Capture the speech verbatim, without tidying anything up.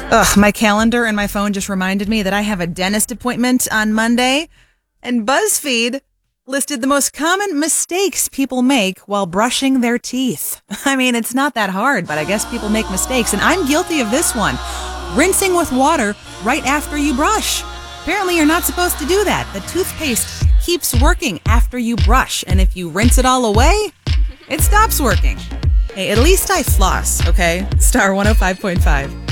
Ugh, my calendar and my phone just reminded me that I have a dentist appointment on Monday, and BuzzFeed listed the most common mistakes people make while brushing their teeth. I mean, it's not that hard, but I guess people make mistakes, and I'm guilty of this one. Rinsing with water right after you brush. Apparently, you're not supposed to do that. The toothpaste keeps working after you brush, and if you rinse it all away, it stops working. Hey, at least I floss, okay? Star one oh five point five.